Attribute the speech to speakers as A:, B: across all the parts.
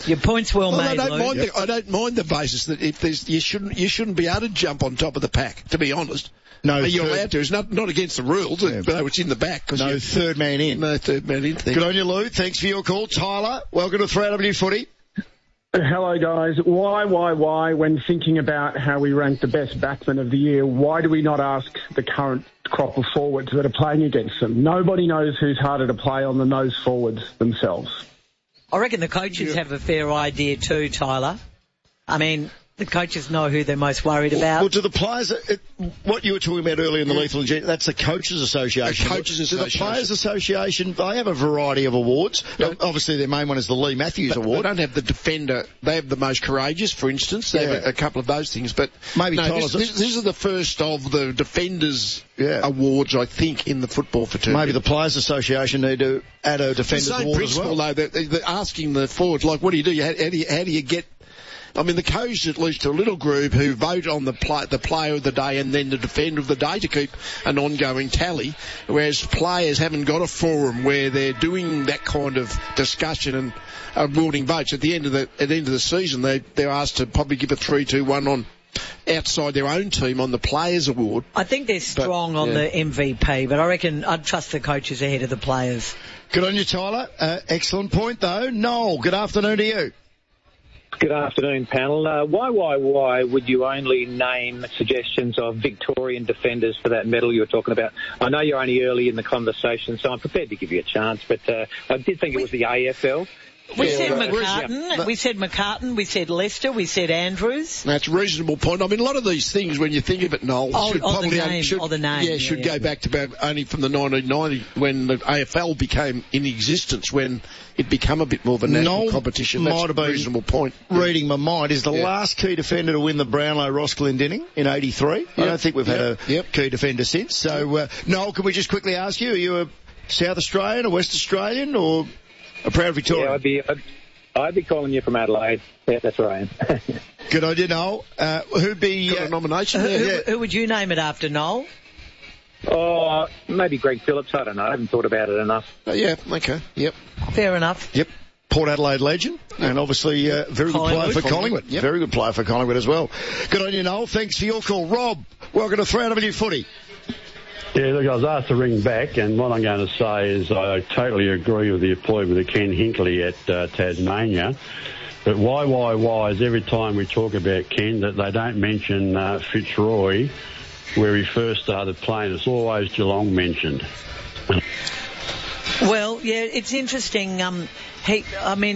A: Your point's well made,
B: I don't mind the basis that if there's you shouldn't be able to jump on top of the pack. To be honest,
C: no,
B: you're allowed to. It's not against the rules. Yeah. But it's in the back.
C: No third man in.
B: No third man in.
C: Good on you, Lou. Thanks for your call, Tyler. Welcome to 3AW Footy.
D: Hello, guys. Why, when thinking about how we rank the best batsmen of the year, why do we not ask the current crop of forwards that are playing against them? Nobody knows who's harder to play on than those forwards themselves.
A: I reckon the coaches have a fair idea too, Tyler. I mean, the coaches know who they're most worried about.
C: Well, do the players, what you were talking about earlier in the Lethal Injection, that's the Coaches Association.
B: The Coaches Association.
C: The Players Association, they have a variety of awards. Obviously, their main one is the Lee Matthews Award.
B: They don't have the defender. They have the most courageous, for instance. They have a couple of those things. But
C: maybe
B: this is the first of the defenders' awards, I think, in the football fraternity.
C: Maybe the Players Association need to add a defenders' award as well.
B: Though, they're asking the forwards, like, what do you do? How do you get... I mean, the coach at least a little group who vote on the player of the day and then the defender of the day to keep an ongoing tally, whereas players haven't got a forum where they're doing that kind of discussion and awarding votes. At the end of the season, they're asked to probably give a 3-2-1 on outside their own team on the Players Award.
A: I think they're strong on the MVP, but I reckon I'd trust the coaches ahead of the players.
C: Good on you, Tyler. Excellent point, though. Noel, good afternoon to you.
E: Good afternoon, panel. Why would you only name suggestions of Victorian defenders for that medal you were talking about? I know you're only early in the conversation, so I'm prepared to give you a chance, but I did think it was the AFL.
A: We said McCartan, we said McCartan, we said Lester, we said Andrews.
B: That's a reasonable point. I mean, a lot of these things, when you think of it, Noel, should go back to about only from the 1990 when the AFL became in existence, when it became a bit more of a national competition. That's a reasonable point.
C: Reading my mind, is the last key defender to win the Brownlow-Ross Glendinning in 83. I don't think we've had a key defender since. So, Noel, can we just quickly ask you, are you a South Australian, a West Australian, or a proud Victorian?
E: Yeah, I'd be calling you from Adelaide. Yeah, that's where I am.
C: Good idea, Noel. Who'd be...
B: Got a nomination
A: who would you name it after, Noel?
E: Oh, maybe Greg Phillips. I don't know. I haven't thought about it enough.
B: Yeah, okay. Yep.
A: Fair enough.
C: Yep. Port Adelaide legend, and obviously very good player for Collingwood. Yep. Very good player for Collingwood as well. Good on you, Noel. Thanks for your call. Rob, welcome to 3AW Footy.
F: Yeah, look, I was asked to ring back, and what I'm going to say is I totally agree with the appointment of Ken Hinkley at Tasmania. But why is every time we talk about Ken that they don't mention Fitzroy, where he first started playing. It's always Geelong mentioned.
A: Well, yeah, it's interesting. He's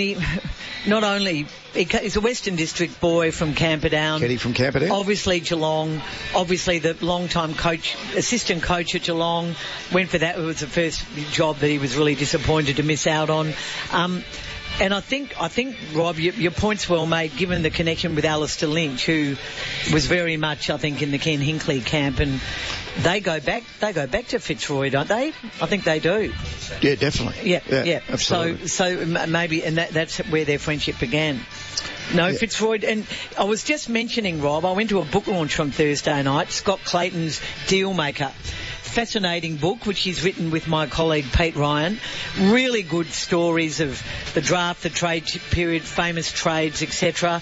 A: a Western District boy from Camperdown.
C: Kenny from Camperdown.
A: Obviously Geelong. Obviously the long-time assistant coach at Geelong. Went for that. It was the first job that he was really disappointed to miss out on. And I think, Rob, your point's well made, given the connection with Alistair Lynch, who was very much, I think, in the Ken Hinkley camp, and they go back to Fitzroy, don't they? I think they do.
C: Yeah, definitely.
A: Yeah.
C: Absolutely.
A: So maybe, and that's where their friendship began. No, yeah. Fitzroy, and I was just mentioning, Rob, I went to a book launch on Thursday night, Scott Clayton's Dealmaker. Fascinating book, which he's written with my colleague Pete Ryan. Really good stories of the draft, the trade period, famous trades, etc.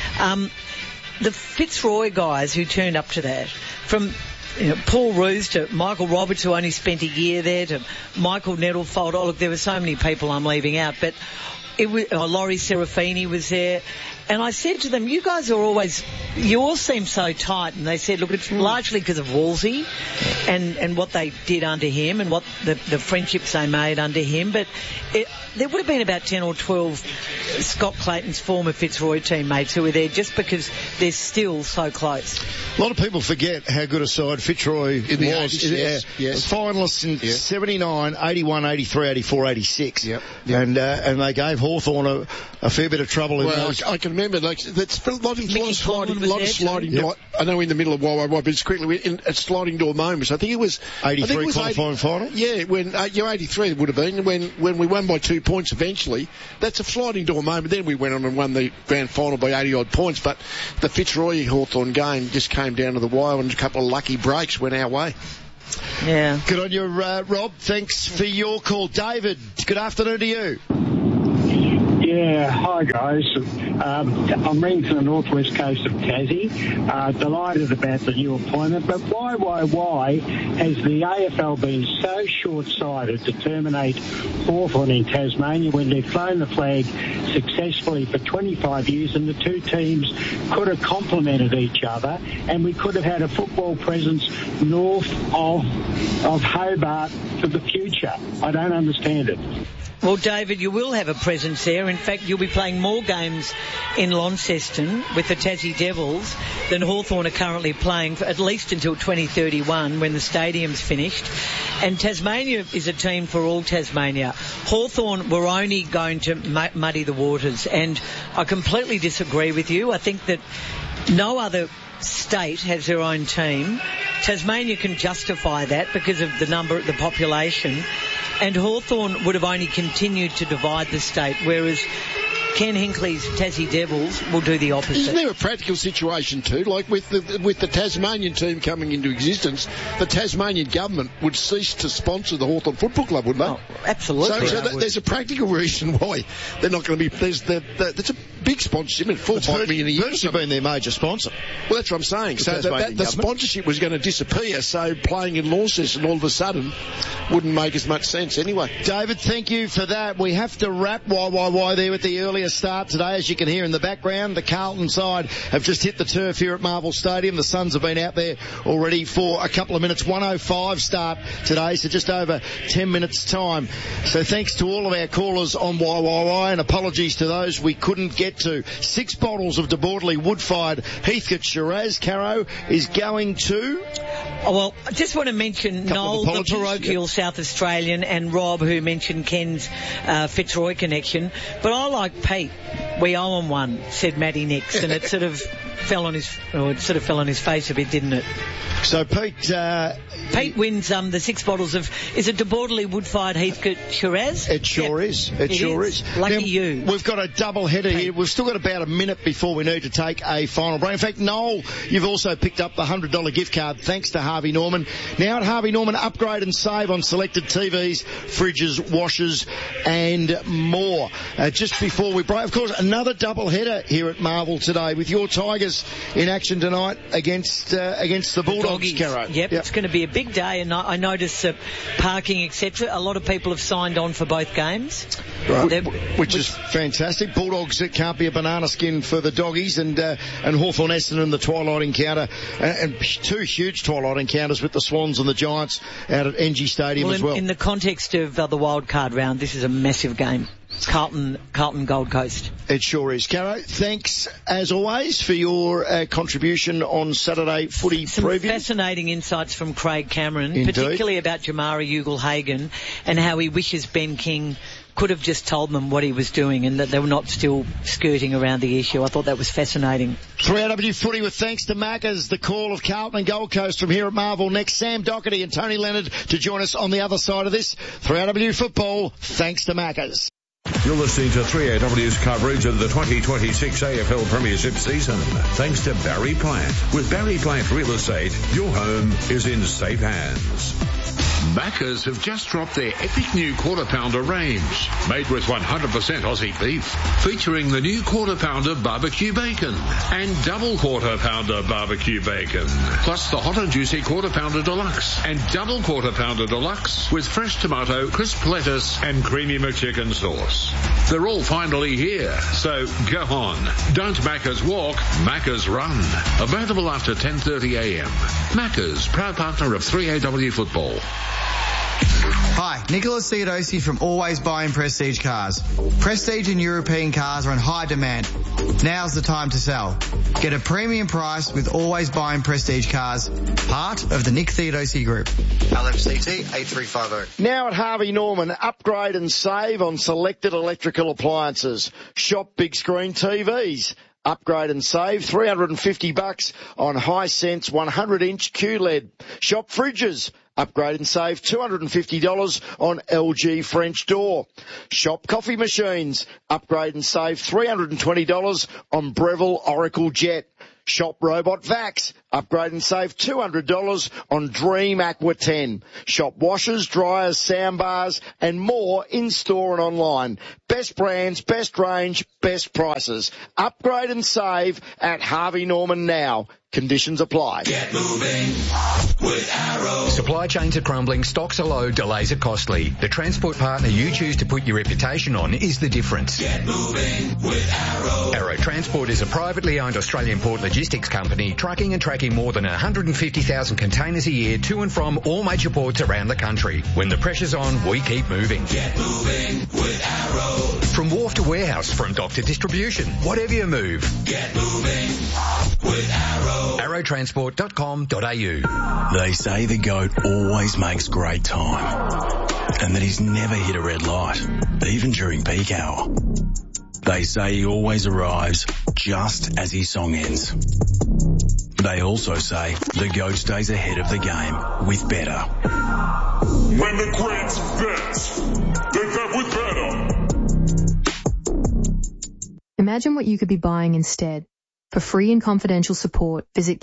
A: The Fitzroy guys who turned up to that, from Paul Roos to Michael Roberts, who only spent a year there, to Michael Nettlefold. Oh, look, there were so many people I'm leaving out, but it was, Laurie Serafini was there. And I said to them, you all seem so tight. And they said, look, it's largely because of Wolsey and what they did under him and what the friendships they made under him. But there would have been about 10 or 12 Scott Clayton's former Fitzroy teammates who were there just because they're still so close.
C: A lot of people forget how good a side Fitzroy was.
B: Yes.
C: Finalists in 79, 81, 83, 84, 86.
B: Yep.
C: And they gave Hawthorn a fair bit of trouble in those.
B: I can remember, that's a lot of sliding door. I know in the middle of YYY, but it's quickly at sliding door moments. I think it was
C: 83 qualifying final.
B: Yeah, when 83 it would have been when we won by 2 points eventually. That's a sliding door moment. Then we went on and won the grand final by 80 odd points. But the Fitzroy Hawthorn game just came down to the wire, and a couple of lucky breaks went our way.
A: Yeah.
C: Good on you, Rob. Thanks for your call, David. Good afternoon to you.
D: Yeah,
G: Yeah, hi guys. I'm ringing from the northwest coast of Tassie. Delighted about the new appointment, but why has the AFL been so short-sighted to terminate Hawthorn in Tasmania when they've flown the flag successfully for 25 years and the two teams could have complemented each other and we could have had a football presence north of Hobart for the future? I don't understand it.
A: Well, David, you will have a presence there. In fact, you'll be playing more games in Launceston with the Tassie Devils than Hawthorn are currently playing, for at least until 2031 when the stadium's finished. And Tasmania is a team for all Tasmania. Hawthorn were only going to muddy the waters, and I completely disagree with you. I think that no other state has their own team. Tasmania can justify that because of the population. And Hawthorn would have only continued to divide the state, whereas Ken Hinkley's Tassie Devils will do the opposite.
B: Isn't there a practical situation too? Like with the Tasmanian team coming into existence, the Tasmanian government would cease to sponsor the Hawthorn Football Club, wouldn't they?
A: Oh, absolutely.
B: So there's a practical reason why they're not going to be. There's a big sponsorship, $4 million a year.
C: Virtually been their major sponsor.
B: Well, that's what I'm saying. So the sponsorship was going to disappear. So playing in Launceston all of a sudden wouldn't make as much sense anyway.
C: David, thank you for that. We have to wrap why there with the earlier start today. As you can hear in the background, the Carlton side have just hit the turf here at Marvel Stadium. The Suns have been out there already for a couple of minutes. 1:05 start today, so just over 10 minutes time. So thanks to all of our callers on YYY, and apologies to those we couldn't get to. 6 bottles of De Bordeley wood-fired Heathcote Shiraz, Caro, is going to...
A: Oh, well, I just want to mention Noel, the parochial South Australian, and Rob, who mentioned Ken's Fitzroy connection. But I like Pete. We owe him one, said Matty Nix, and it sort of fell on his face a bit, didn't it?
C: So Pete
A: wins the 6 bottles of... Is it De Bordeley wood-fired Heathcote Shiraz?
C: It sure is. It sure is.
A: Lucky
C: now,
A: you.
C: We've got a double header here. We've still got about a minute before we need to take a final break. In fact, Noel, you've also picked up the $100 gift card thanks to Harvey Norman. Now at Harvey Norman, upgrade and save on selected TVs, fridges, washers and more. Just before we break, of course, another double header here at Marvel today with your Tigers in action tonight against the Bulldogs, Caro.
A: Yep, it's going to be a big day, and I notice parking, etc. A lot of people have signed on for both games.
C: Right. Which is fantastic. Bulldogs, it can't be a banana skin for the doggies, and Hawthorn Essendon, the twilight encounter, and 2 huge twilight encounters with the Swans and the Giants out at NG Stadium as well.
A: In the context of the wild card round, this is a massive game. Carlton Gold Coast.
C: It sure is. Caro, thanks as always for your contribution on Saturday footy preview.
A: Some fascinating insights from Craig Cameron,
C: Indeed.
A: Particularly about Jamari Ugle-Hagan and how he wishes Ben King could have just told them what he was doing and that they were not still skirting around the issue. I thought that was fascinating.
C: 3AW Footy with thanks to Macca's, the call of Carlton and Gold Coast from here at Marvel. Next, Sam Doherty and Tony Leonard to join us on the other side of this. 3AW Football, thanks to Macca's.
H: You're listening to 3AW's coverage of the 2026 AFL Premiership season. Thanks to Barry Plant. With Barry Plant Real Estate, your home is in safe hands.
I: Macca's have just dropped their epic new Quarter Pounder range, made with 100% Aussie beef, featuring the new Quarter Pounder barbecue bacon and double Quarter Pounder barbecue bacon, plus the hot and juicy Quarter Pounder Deluxe and double Quarter Pounder Deluxe with fresh tomato, crisp lettuce and creamy McChicken sauce. They're all finally here, so go on. Don't Macca's walk, Macca's run. Available after 10:30am. Macca's, proud partner of 3AW Football.
J: Hi, Nicholas Theodosi from Always Buying Prestige Cars. Prestige and European cars are in high demand. Now's the time to sell. Get a premium price with Always Buying Prestige Cars, part of the Nick Theodosi Group. LFCT 8350.
C: Now at Harvey Norman, upgrade and save on selected electrical appliances. Shop big screen TVs. Upgrade and save $350 on Hisense 100-inch QLED. Shop fridges. Upgrade and save $250 on LG French door. Shop coffee machines. Upgrade and save $320 on Breville Oracle Jet. Shop Robot Vax. Upgrade and save $200 on Dream Aqua 10. Shop washers, dryers, soundbars and more in-store and online. Best brands, best range, best prices. Upgrade and save at Harvey Norman now. Conditions apply.
K: Get moving with Arrow. Supply chains are crumbling, stocks are low, delays are costly. The transport partner you choose to put your reputation on is the difference. Get moving with Arrow. Arrow Transport is a privately owned Australian port logistics company trucking and tracking more than 150,000 containers a year to and from all major ports around the country. When the pressure's on, we keep moving. Get moving with Arrow. From wharf to warehouse, from dock to distribution, whatever you move. Get moving with Arrow. Arrowtransport.com.au.
L: They say the GOAT always makes great time and that he's never hit a red light, even during peak hour. They say he always arrives just as his song ends. They also say the GOAT stays ahead of the game with better.
M: When the greats vets, they vet with better.
N: Imagine what you could be buying instead. For free and confidential support, visit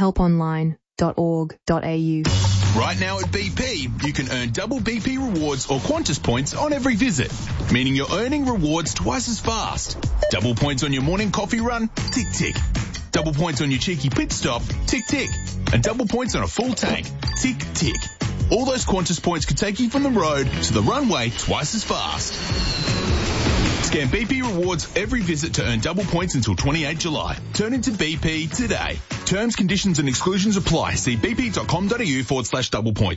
N: gamblinghelponline.org.au.
O: Right now at BP, you can earn double BP rewards or Qantas points on every visit, meaning you're earning rewards twice as fast. Double points on your morning coffee run, tick tick. Double points on your cheeky pit stop, tick tick. And double points on a full tank, tick tick. All those Qantas points could take you from the road to the runway twice as fast. Scan BP rewards every visit to earn double points until 28 July. Turn into BP today. Terms, conditions and exclusions apply. See bp.com.au/double points.